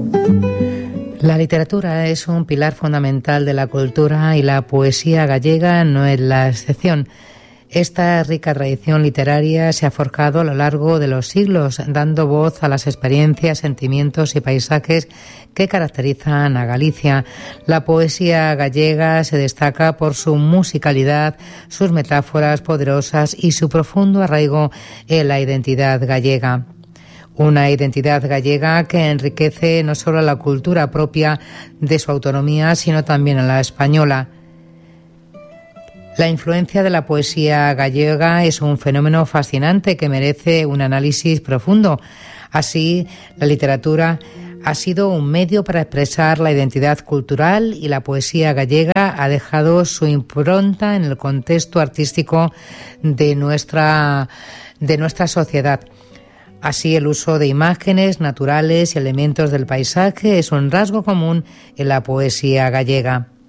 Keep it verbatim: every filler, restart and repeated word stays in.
La literatura es un pilar fundamental de la cultura y la poesía gallega no es la excepción. Esta rica tradición literaria se ha forjado a lo largo de los siglos, dando voz a las experiencias, sentimientos y paisajes que caracterizan a Galicia. La poesía gallega se destaca por su musicalidad, sus metáforas poderosas y su profundo arraigo en la identidad gallega. Una identidad gallega que enriquece no solo la cultura propia de su autonomía, sino también a la española. La influencia de la poesía gallega es un fenómeno fascinante que merece un análisis profundo. Así, la literatura ha sido un medio para expresar la identidad cultural y la poesía gallega ha dejado su impronta en el contexto artístico de nuestra, de nuestra sociedad. Así, el uso de imágenes naturales y elementos del paisaje es un rasgo común en la poesía gallega.